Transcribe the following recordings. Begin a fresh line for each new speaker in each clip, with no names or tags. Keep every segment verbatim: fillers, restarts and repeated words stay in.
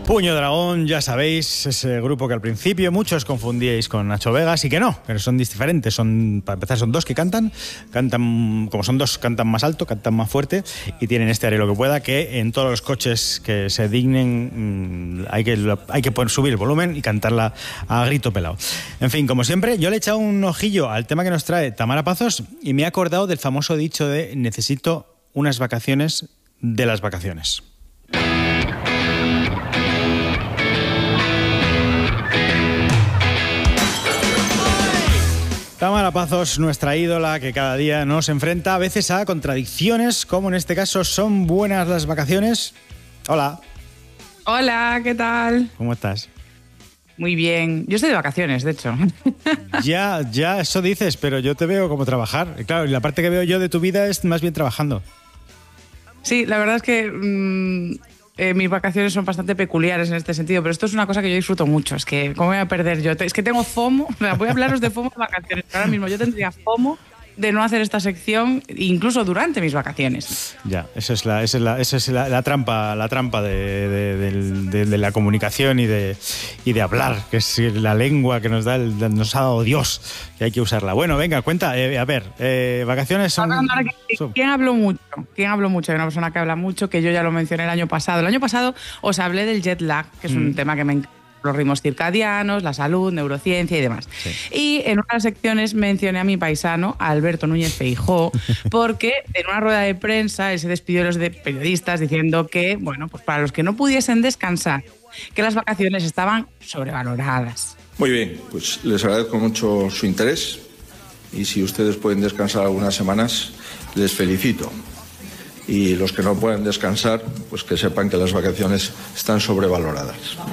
Puño Dragón, ya sabéis, ese grupo que al principio muchos confundíais con Nacho Vegas y que no, pero son diferentes. Son, para empezar, son dos que cantan, cantan, como son dos, cantan más alto, cantan más fuerte y tienen este Haré lo que pueda, que en todos los coches que se dignen mmm, hay que, hay que poner, subir el volumen y cantarla a grito pelado. En fin, como siempre, yo le he echado un ojillo al tema que nos trae Tamara Pazos y me he acordado del famoso dicho de necesito unas vacaciones de las vacaciones. Tamara Pazos, nuestra ídola, que cada día nos enfrenta a veces a contradicciones, como en este caso, ¿son buenas las vacaciones? Hola.
Hola, ¿qué tal?
¿Cómo estás?
Muy bien. Yo estoy de vacaciones, de hecho.
Ya, ya, eso dices, pero yo te veo como trabajar. Claro, y la parte que veo yo de tu vida es más bien trabajando.
Sí, la verdad es que mmm, eh, mis vacaciones son bastante peculiares en este sentido, pero esto es una cosa que yo disfruto mucho. Es que, ¿cómo me voy a perder yo? Es que tengo FOMO. O sea, voy a hablaros de FOMO de vacaciones. Ahora mismo yo tendría FOMO de no hacer esta sección incluso durante mis vacaciones.
Ya, esa es la, esa es la, esa es la, la trampa, la trampa de, de, de, de, de la comunicación y de, y de hablar, que es la lengua que nos da el, nos ha dado Dios, y hay que usarla. Bueno, venga, cuenta, eh, a ver, eh, vacaciones son...
son... ¿Quién habló mucho? ¿Quién habló mucho? Hay una persona que habla mucho, que yo ya lo mencioné el año pasado. El año pasado os hablé del jet lag, que es mm. un tema que me encanta. Los ritmos circadianos, la salud, neurociencia y demás. Sí. Y en una de las secciones mencioné a mi paisano, a Alberto Núñez Feijóo, porque en una rueda de prensa él se despidió de los de periodistas diciendo que, bueno, pues para los que no pudiesen descansar, que las vacaciones estaban sobrevaloradas.
Muy bien, pues les agradezco mucho su interés y si ustedes pueden descansar algunas semanas, les felicito. Y los que no pueden descansar, pues que sepan que las vacaciones están sobrevaloradas.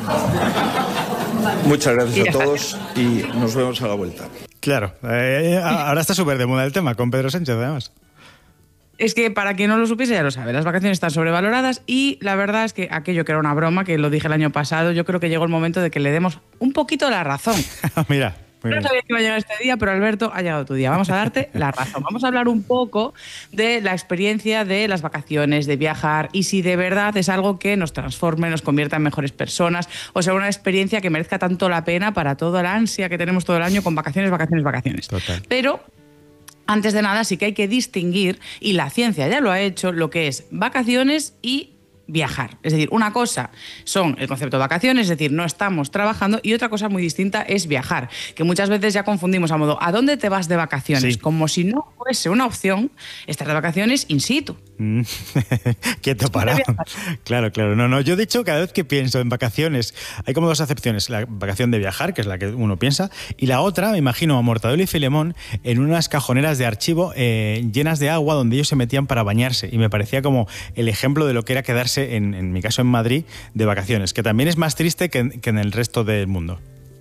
Muchas gracias a todos y nos vemos a la vuelta.
Claro, eh, ahora está súper de moda el tema, con Pedro Sánchez además.
Es que para quien no lo supiese ya lo sabe, las vacaciones están sobrevaloradas y la verdad es que aquello que era una broma, que lo dije el año pasado, yo creo que llegó el momento de que le demos un poquito la razón.
Mira.
No sabía que iba a llegar este día, pero Alberto, ha llegado tu día. Vamos a darte la razón. Vamos a hablar un poco de la experiencia de las vacaciones, de viajar y si de verdad es algo que nos transforme, nos convierta en mejores personas, o sea, una experiencia que merezca tanto la pena para toda la ansia que tenemos todo el año con vacaciones, vacaciones, vacaciones.
Total.
Pero antes de nada sí que hay que distinguir, y la ciencia ya lo ha hecho, lo que es vacaciones y viajar. Es decir, una cosa son el concepto de vacaciones, es decir, no estamos trabajando, y otra cosa muy distinta es viajar, que muchas veces ya confundimos a modo, ¿a dónde te vas de vacaciones? Sí. Como si no fuese una opción estar de vacaciones in situ.
Mm. Quieto parado. Claro, claro. No, no. Yo, de hecho, cada vez que pienso en vacaciones, hay como dos acepciones. La vacación de viajar, que es la que uno piensa, y la otra, me imagino a Mortadelo y Filemón en unas cajoneras de archivo eh, llenas de agua donde ellos se metían para bañarse, y me parecía como el ejemplo de lo que era quedarse En, en mi caso en Madrid, de vacaciones, que también es más triste que, que en el resto del mundo.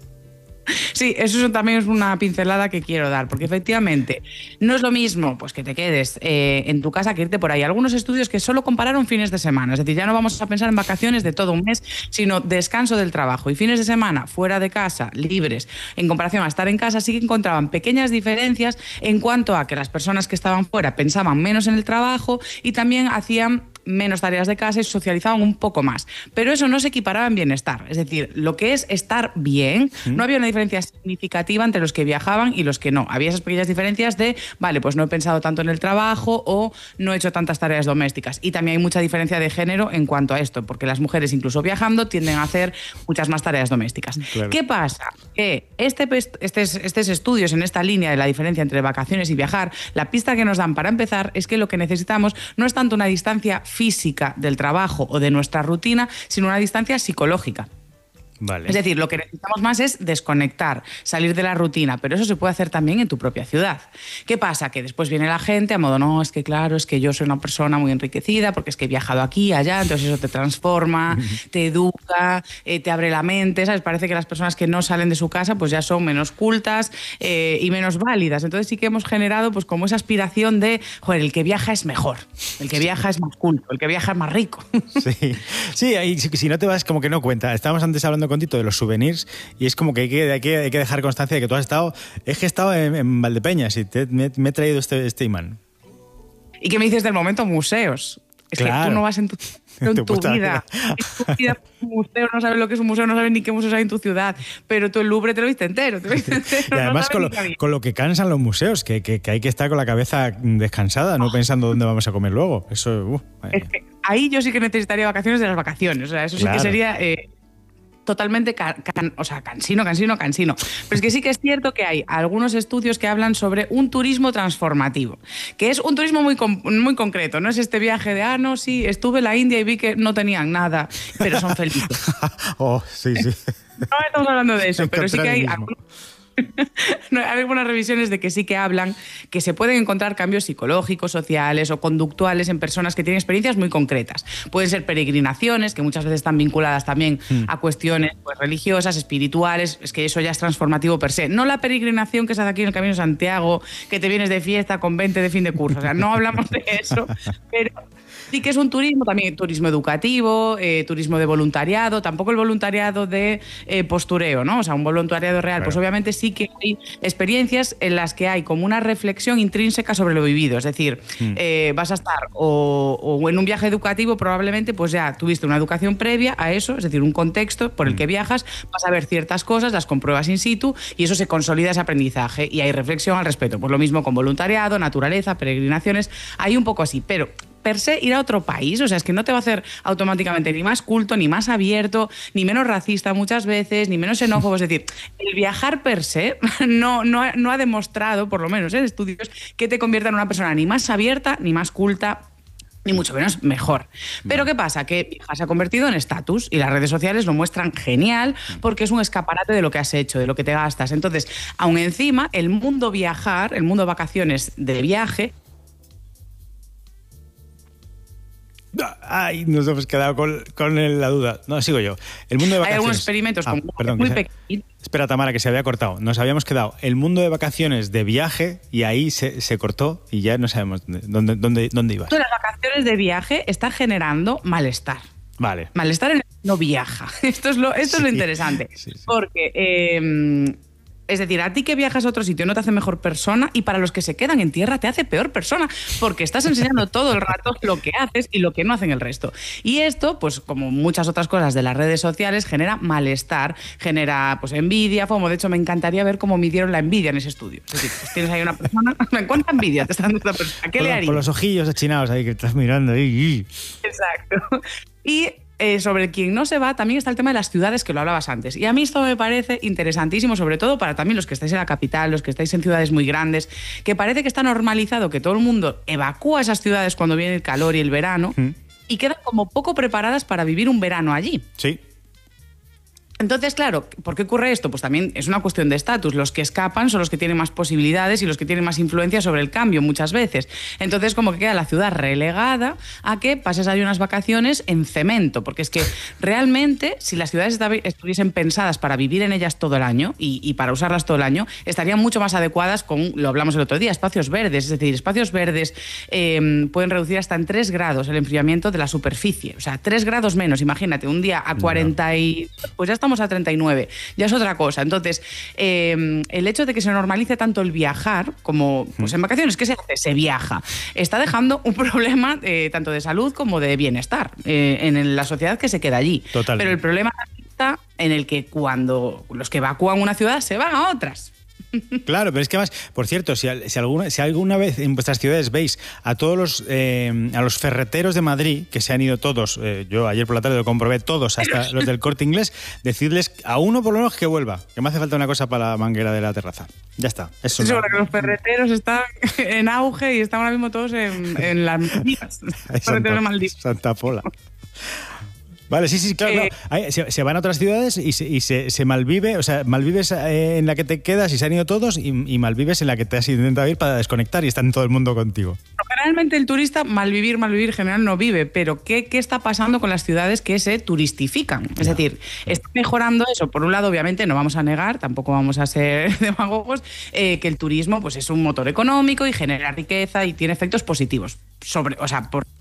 Sí, eso también es una pincelada que quiero dar, porque efectivamente no es lo mismo pues que te quedes eh, en tu casa que irte por ahí. Algunos estudios que solo compararon fines de semana, es decir, ya no vamos a pensar en vacaciones de todo un mes, sino descanso del trabajo. Y fines de semana fuera de casa, libres, en comparación a estar en casa, sí que encontraban pequeñas diferencias en cuanto a que las personas que estaban fuera pensaban menos en el trabajo y también hacían menos tareas de casa y socializaban un poco más. Pero eso no se equiparaba en bienestar. Es decir, lo que es estar bien, ¿Mm? no había una diferencia significativa entre los que viajaban y los que no. Había esas pequeñas diferencias de, vale, pues no he pensado tanto en el trabajo o no he hecho tantas tareas domésticas. Y también hay mucha diferencia de género en cuanto a esto, porque las mujeres, incluso viajando, tienden a hacer muchas más tareas domésticas. Claro. ¿Qué pasa? Que este, estos, estos estudios en esta línea de la diferencia entre vacaciones y viajar, la pista que nos dan para empezar es que lo que necesitamos no es tanto una distancia física del trabajo o de nuestra rutina, sino una distancia psicológica.
Vale.
Es decir, lo que necesitamos más es desconectar, salir de la rutina, pero eso se puede hacer también en tu propia ciudad. ¿Qué pasa? Que después viene la gente a modo, no, es que claro, es que yo soy una persona muy enriquecida porque es que he viajado aquí, allá, entonces eso te transforma, te educa, eh, te abre la mente, ¿sabes? Parece que las personas que no salen de su casa pues ya son menos cultas eh, y menos válidas. Entonces sí que hemos generado pues como esa aspiración de, joder, el que viaja es mejor, el que viaja es más culto, el que viaja es más rico.
Sí, sí, ahí, si, si no te vas como que no cuenta. Estábamos antes hablando contigo de los souvenirs y es como que hay que, hay que, hay que dejar constancia de que tú has estado, es que he estado en, en Valdepeñas y te, me, me he traído este, este imán.
¿Y qué me dices del momento museos? Es
claro.
que tú no vas en tu, en tu, tu vida. vida. En tu vida un museo, no sabes lo que es un museo, no sabes ni qué museo hay en tu ciudad, pero tú el Louvre te lo viste entero. Te lo viste entero
y además
no
con, lo, con lo que cansan los museos, que, que, que hay que estar con la cabeza descansada, no pensando dónde vamos a comer luego. Eso, uh,
es que ahí yo sí que necesitaría vacaciones de las vacaciones. O sea, eso
claro.
sí que sería... Eh, totalmente can, can, o sea, cansino, cansino, cansino. Pero es que sí que es cierto que hay algunos estudios que hablan sobre un turismo transformativo, que es un turismo muy, muy concreto. No es este viaje de, ah, no, sí, estuve en la India y vi que no tenían nada, pero son felices.
Oh, sí, sí.
No estamos hablando de eso, pero sí que hay... No, hay algunas revisiones de que sí que hablan que se pueden encontrar cambios psicológicos, sociales o conductuales en personas que tienen experiencias muy concretas. Pueden ser peregrinaciones, que muchas veces están vinculadas también mm. a cuestiones pues, religiosas, espirituales. Es que eso ya es transformativo per se. No la peregrinación que se hace aquí en el Camino de Santiago, que te vienes de fiesta con veinte de fin de curso. O sea, no hablamos de eso, pero... Sí que es un turismo, también turismo educativo, eh, turismo de voluntariado, tampoco el voluntariado de eh, postureo, ¿no? O sea, un voluntariado real. Claro. Pues obviamente sí que hay experiencias en las que hay como una reflexión intrínseca sobre lo vivido. Es decir, mm. eh, vas a estar o, o en un viaje educativo probablemente pues ya tuviste una educación previa a eso, es decir, un contexto por el mm. que viajas, vas a ver ciertas cosas, las compruebas in situ y eso se consolida ese aprendizaje y hay reflexión al respecto. Pues lo mismo con voluntariado, naturaleza, peregrinaciones, hay un poco así, pero... per se ir a otro país, o sea, es que no te va a hacer automáticamente ni más culto, ni más abierto, ni menos racista muchas veces, ni menos xenófobo. Es decir, el viajar per se no, no, no ha demostrado, por lo menos en estudios, que te convierta en una persona ni más abierta, ni más culta, ni mucho menos mejor. Pero ¿qué pasa? Que viajar se ha convertido en estatus y las redes sociales lo muestran genial porque es un escaparate de lo que has hecho, de lo que te gastas. Entonces, aún encima, el mundo viajar, el mundo vacaciones de viaje,
Ay, nos hemos quedado con, con el, la duda. No, sigo yo. El mundo de vacaciones.
Hay algunos experimentos
ah,
con
perdón,
muy
se...
pequeños.
Espera, Tamara, que se había cortado. Nos habíamos quedado el mundo de vacaciones de viaje y ahí se, se cortó y ya no sabemos dónde, dónde, dónde ibas.
Las vacaciones de viaje está generando malestar.
Vale.
Malestar en el que no viaja. Esto es lo, esto sí, es lo interesante. Sí, sí. Porque... Eh, Es decir, a ti que viajas a otro sitio no te hace mejor persona y para los que se quedan en tierra te hace peor persona porque estás enseñando todo el rato lo que haces y lo que no hacen el resto. Y esto, pues como muchas otras cosas de las redes sociales, genera malestar, genera pues envidia, FOMO. De hecho, me encantaría ver cómo midieron la envidia en ese estudio. Es decir, pues tienes ahí una persona... ¿Cuánta envidia te está dando esta persona? ¿Qué
con,
le haría?
Con los ojillos achinados ahí que estás mirando ahí.
Exacto. Y... Eh, sobre quien no se va, también está el tema de las ciudades, que lo hablabas antes. Y a mí esto me parece interesantísimo, sobre todo para también los que estáis en la capital, los que estáis en ciudades muy grandes, que parece que está normalizado que todo el mundo evacúa esas ciudades cuando viene el calor y el verano ¿Mm? y quedan como poco preparadas para vivir un verano allí.
Sí.
Entonces, claro, ¿por qué ocurre esto? Pues también es una cuestión de estatus. Los que escapan son los que tienen más posibilidades y los que tienen más influencia sobre el cambio muchas veces. Entonces, como que queda la ciudad relegada a que pases ahí unas vacaciones en cemento. Porque es que realmente, si las ciudades estuviesen pensadas para vivir en ellas todo el año y, y para usarlas todo el año, estarían mucho más adecuadas con, lo hablamos el otro día, espacios verdes. Es decir, espacios verdes eh, pueden reducir hasta en tres grados el enfriamiento de la superficie. O sea, tres grados menos. Imagínate, un día a cuarenta y... Pues ya estamos a treinta y nueve, ya es otra cosa. Entonces, eh, el hecho de que se normalice tanto el viajar como pues en vacaciones, ¿qué se hace? Se viaja. Está dejando un problema eh, tanto de salud como de bienestar eh, en la sociedad que se queda allí.
Total.
Pero el problema está en el que cuando los que evacúan una ciudad se van a otras.
Claro, pero es que además, por cierto, si, si, alguna, si alguna vez en vuestras ciudades veis a todos los eh, a los ferreteros de Madrid, que se han ido todos, eh, yo ayer por la tarde lo comprobé todos, hasta los del Corte Inglés, decidles a uno por lo menos que vuelva, que me hace falta una cosa para la manguera de la terraza. Ya está. Eso
Eso,
no.
que los ferreteros están en auge y están ahora mismo todos en, en las Maldivas.
Santa, Santa Pola. Vale, sí, sí, claro, eh, claro. Se, se van a otras ciudades y se, y se, se malvive, o sea, malvives eh, en la que te quedas y se han ido todos y, y malvives en la que te has intentado ir para desconectar y está en todo el mundo contigo.
Generalmente el turista malvivir, malvivir general no vive, pero ¿qué, qué está pasando con las ciudades que se turistifican? Es no. decir, está mejorando eso. Por un lado, obviamente, no vamos a negar, tampoco vamos a ser demagogos, eh, que el turismo pues, es un motor económico y genera riqueza y tiene efectos positivos. Sobre, o sea, por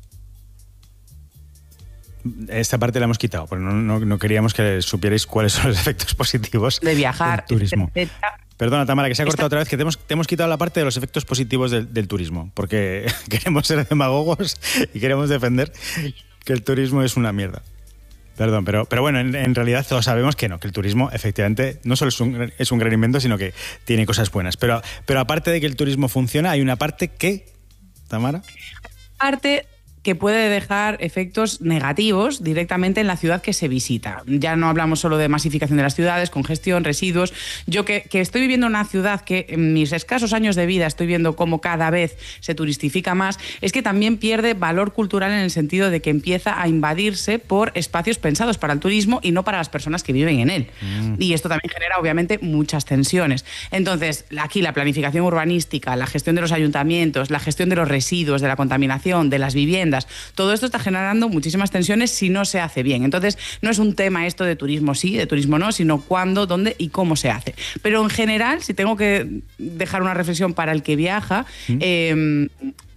Esta parte la hemos quitado, porque no, no, no queríamos que supierais cuáles son los efectos positivos
de viajar,
del turismo.
etcétera.
Perdona, Tamara, que se ha cortado otra vez, que te hemos, te hemos quitado la parte de los efectos positivos del, del turismo, porque queremos ser demagogos y queremos defender que el turismo es una mierda. Perdón, pero, pero bueno, en, en realidad todos sabemos que no, que el turismo efectivamente no solo es un, es un gran invento, sino que tiene cosas buenas. Pero, pero aparte de que el turismo funciona, hay una parte que, Tamara...
Parte que puede dejar efectos negativos directamente en la ciudad que se visita. Ya no hablamos solo de masificación de las ciudades, congestión, residuos. Yo que, que estoy viviendo en una ciudad que en mis escasos años de vida estoy viendo cómo cada vez se turistifica más, es que también pierde valor cultural en el sentido de que empieza a invadirse por espacios pensados para el turismo y no para las personas que viven en él. Mm. Y esto también genera, obviamente, muchas tensiones. Entonces, aquí la planificación urbanística, la gestión de los ayuntamientos, la gestión de los residuos, de la contaminación, de las viviendas, todo esto está generando muchísimas tensiones si no se hace bien. Entonces, no es un tema esto de turismo sí, de turismo no, sino cuándo, dónde y cómo se hace. Pero en general, si tengo que dejar una reflexión para el que viaja, ¿Mm? eh,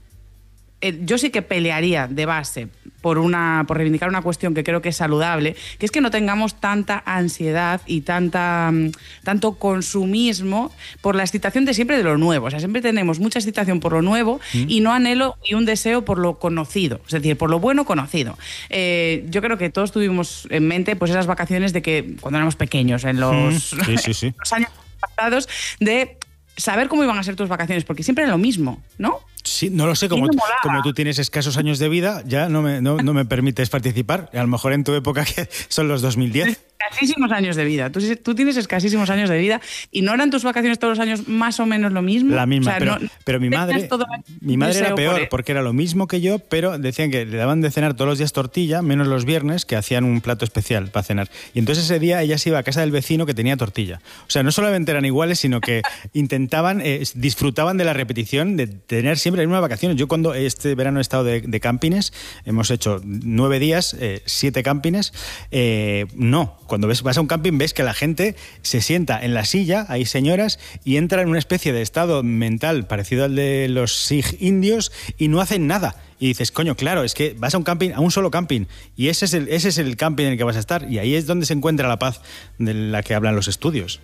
eh, yo sí que pelearía de base por, una, por reivindicar una cuestión que creo que es saludable, que es que no tengamos tanta ansiedad y tanta, tanto consumismo por la excitación de siempre de lo nuevo. O sea, siempre tenemos mucha excitación por lo nuevo ¿Mm? y no anhelo y un deseo por lo conocido, es decir, por lo bueno conocido. Eh, yo creo que todos tuvimos en mente pues esas vacaciones de que cuando éramos pequeños, en los,
¿Mm? sí, sí, sí.
en los años pasados, de saber cómo iban a ser tus vacaciones, porque siempre era lo mismo, ¿no?
Sí, no lo sé, como, como tú tienes escasos años de vida, ya no me, no, no me permites participar. A lo mejor en tu época, que son los dos mil diez.
Escasísimos años de vida. Tú, tú tienes escasísimos años de vida y ¿no eran tus vacaciones todos los años más o menos lo mismo?
La misma,
o sea,
pero,
no,
pero mi madre, mi madre era peor, por porque era lo mismo que yo, pero decían que le daban de cenar todos los días tortilla, menos los viernes, que hacían un plato especial para cenar. Y entonces ese día ella se iba a casa del vecino que tenía tortilla. O sea, no solamente eran iguales, sino que intentaban, eh, disfrutaban de la repetición de tener siempre las mismas vacaciones. Yo cuando este verano he estado de, de campines, hemos hecho nueve días, eh, siete campines, eh, no, cuando ves, vas a un camping ves que la gente se sienta en la silla, hay señoras, y entra en una especie de estado mental parecido al de los Sikh indios y no hacen nada. Y dices, coño, claro, es que vas a un camping, a un solo camping, y ese es el, ese es el camping en el que vas a estar, y ahí es donde se encuentra la paz de la que hablan los estudios.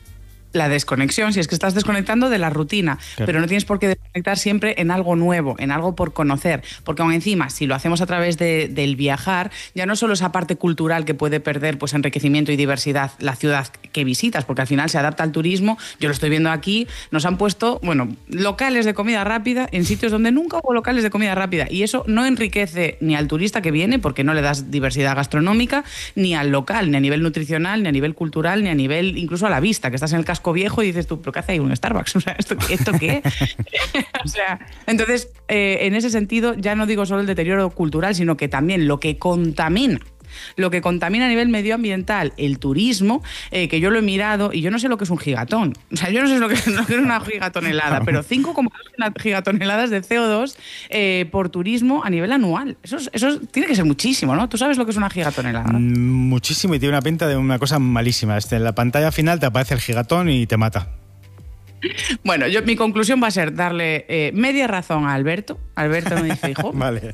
La desconexión, si es que estás desconectando de la rutina, claro. Pero no tienes por qué desconectar siempre en algo nuevo, en algo por conocer, porque aún encima, si lo hacemos a través de, del viajar, ya no solo esa parte cultural que puede perder pues enriquecimiento y diversidad la ciudad que visitas, porque al final se adapta al turismo. Yo lo estoy viendo aquí, nos han puesto, bueno, locales de comida rápida en sitios donde nunca hubo locales de comida rápida, y eso no enriquece ni al turista que viene, porque no le das diversidad gastronómica, ni al local, ni a nivel nutricional, ni a nivel cultural, ni a nivel incluso a la vista, que estás en el casco viejo y dices tú, ¿pero qué hace ahí un Starbucks? O sea, ¿esto, esto qué? O sea, entonces, eh, en ese sentido, ya no digo solo el deterioro cultural, sino que también lo que contamina, lo que contamina a nivel medioambiental, el turismo, eh, que yo lo he mirado y yo no sé lo que es un gigatón. O sea, yo no sé lo que, lo que es una gigatonelada, pero cinco coma dos gigatoneladas de C O dos eh, por turismo a nivel anual. Eso, eso tiene que ser muchísimo, ¿no? ¿Tú sabes lo que es una gigatonelada?
Mm, muchísimo, y tiene una pinta de una cosa malísima. Este, en la pantalla final te aparece el gigatón y te mata.
Bueno, yo, mi conclusión va a ser darle eh, media razón a Alberto. Alberto me dice, hijo,
vale.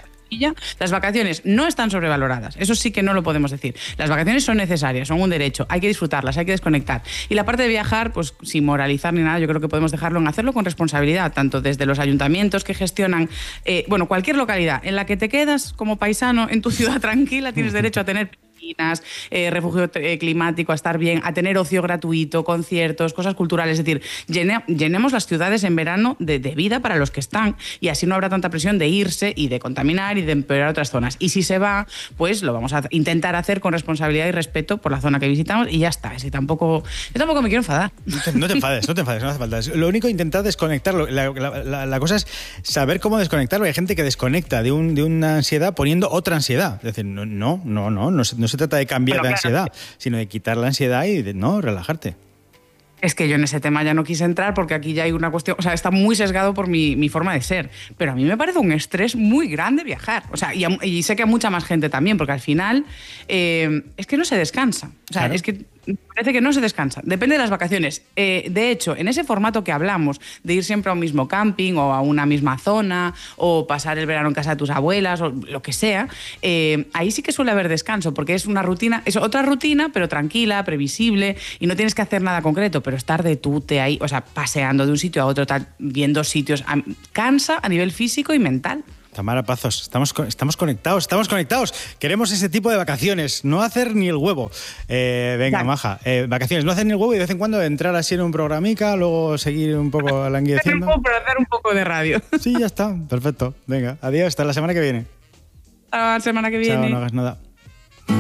Las vacaciones no están sobrevaloradas, eso sí que no lo podemos decir. Las vacaciones son necesarias, son un derecho, hay que disfrutarlas, hay que desconectar. Y la parte de viajar, pues sin moralizar ni nada, yo creo que podemos dejarlo en hacerlo con responsabilidad, tanto desde los ayuntamientos que gestionan, eh, bueno, cualquier localidad en la que te quedas como paisano en tu ciudad tranquila, tienes derecho a tener piscinas, eh, refugio eh, climático, a estar bien, a tener ocio gratuito, conciertos, cosas culturales. Es decir, llene, llenemos las ciudades en verano de, de vida para los que están, y así no habrá tanta presión de irse y de contaminar y de empeorar otras zonas. Y si se va, pues lo vamos a intentar hacer con responsabilidad y respeto por la zona que visitamos, y ya está. Es decir, tampoco, yo tampoco me quiero enfadar.
No te, no te enfades, no te enfades, no hace falta. Lo único, intentar desconectarlo. La, la, la, la cosa es saber cómo desconectarlo. Hay gente que desconecta de, un, de una ansiedad poniendo otra ansiedad. Es decir, no, no, no, no, no, no se trata de cambiar bueno, de claro, ansiedad, sino de quitar la ansiedad y de no, relajarte.
Es que yo en ese tema ya no quise entrar porque aquí ya hay una cuestión, o sea, está muy sesgado por mi, mi forma de ser, pero a mí me parece un estrés muy grande viajar, o sea, y, a, y sé que a mucha más gente también, porque al final eh, es que no se descansa, o sea, claro. es que me parece que no se descansa. Depende de las vacaciones. Eh, de hecho, en ese formato que hablamos, de ir siempre a un mismo camping o a una misma zona o pasar el verano en casa de tus abuelas o lo que sea, eh, ahí sí que suele haber descanso porque es una rutina, es otra rutina, pero tranquila, previsible y no tienes que hacer nada concreto, pero estar de tute ahí, o sea, paseando de un sitio a otro, tal, viendo sitios, a, cansa a nivel físico y mental.
Tamara Pazos, estamos, estamos conectados, estamos conectados. Queremos ese tipo de vacaciones, no hacer ni el huevo. Eh, venga, claro. Maja, eh, vacaciones, no hacer ni el huevo y de vez en cuando entrar así en un programica, luego seguir un poco languideciendo.
Pero hacer un poco de radio.
Sí, ya está, perfecto. Venga, adiós, hasta la semana que viene.
Hasta la semana que viene.
Chao, no hagas nada.